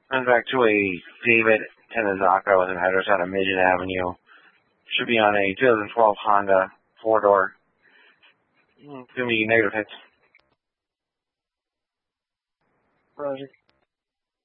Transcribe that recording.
Went back to a David and a Zaka with an address out of Midget Avenue. Should be on a 2012 Honda 4-door. It's going to be negative hits. Roger.